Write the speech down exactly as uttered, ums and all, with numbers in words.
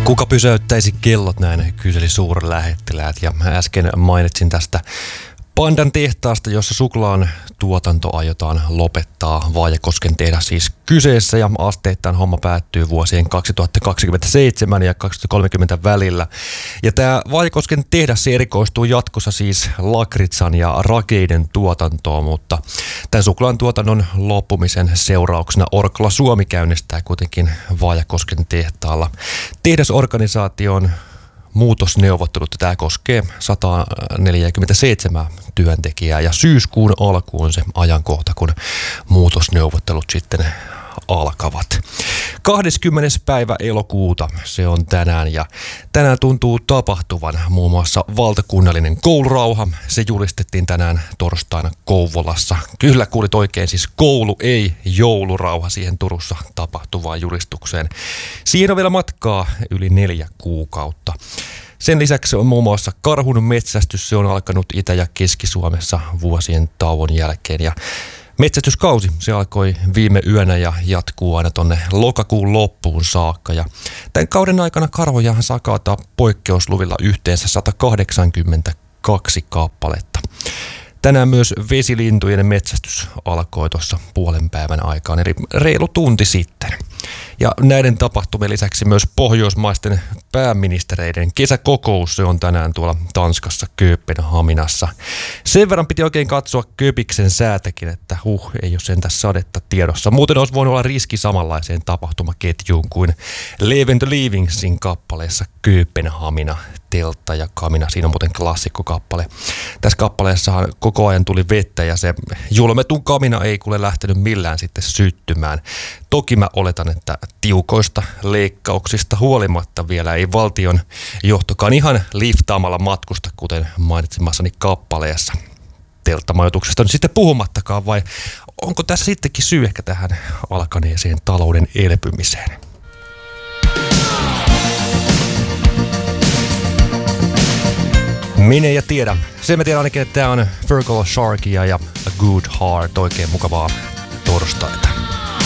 Kuka pysäyttäisi kellot, näin kyseli suurlähettiläät, ja äsken mainitsin tästä Pandan tehtaasta, jossa suklaan tuotanto aiotaan lopettaa. Vaajakosken tehdas siis kyseessä, ja asteittain homma päättyy vuosien kaksituhattakaksikymmentäseitsemän ja kaksituhattakolmekymmentä välillä. Ja tämä Vaajakosken tehdas se erikoistuu jatkossa siis lakritsan ja rakeiden tuotantoon, mutta tämän suklaan tuotannon loppumisen seurauksena Orkla Suomi käynnistää kuitenkin Vaajakosken tehtaalla tehdasorganisaation muutosneuvottelut. Tämä koskee sata neljäkymmentäseitsemän työntekijää, ja syyskuun alku on se ajankohta, kun muutosneuvottelut sitten alkavat. kahdeskymmenes päivä elokuuta se on tänään, ja tänään tuntuu tapahtuvan muun muassa valtakunnallinen koulurauha. Se julistettiin tänään torstaina Kouvolassa. Kyllä kuulit oikein, siis koulu ei joulurauha siihen Turussa tapahtuvaan julistukseen. Siihen on vielä matkaa yli neljä kuukautta. Sen lisäksi on muun muassa karhun metsästys. Se on alkanut Itä- ja Keski-Suomessa vuosien tauon jälkeen, ja metsästyskausi se alkoi viime yönä ja jatkuu aina tonne lokakuun loppuun saakka. Ja tämän kauden aikana karvojahan saa kaataa poikkeusluvilla yhteensä sata kahdeksankymmentäkaksi kappaletta. Tänään myös vesilintujen metsästys alkoi tuossa puolen päivän aikaan, eli reilu tunti sitten. Ja näiden tapahtumien lisäksi myös pohjoismaisten pääministereiden kesäkokous, se on tänään tuolla Tanskassa Kööpenhaminassa. Sen verran piti oikein katsoa Köpiksen säätäkin, että huh, ei ole sentään sadetta tiedossa. Muuten olisi voinut olla riski samanlaiseen tapahtumaketjuun kuin Live and Leavingsin kappaleessa Kööpenhamina, teltta ja kamina. Siinä on muuten klassikkokappale. Tässä kappaleessahan koko ajan tuli vettä, ja se julmetun kamina ei kuule lähtenyt millään sitten syttymään. Toki mä oletan, että tiukoista leikkauksista huolimatta vielä ei valtion johtokaan ihan liftaamalla matkusta, kuten mainitsemassani kappaleessa. Telttamajoituksesta on sitten puhumattakaan, vai onko tässä sittenkin syy ehkä tähän alkaneeseen talouden elpymiseen? Minä ja tiedä. Se mä tiedän ainakin, että tää on Fergal Sharkia ja A Good Heart. Oikein mukavaa torstaita.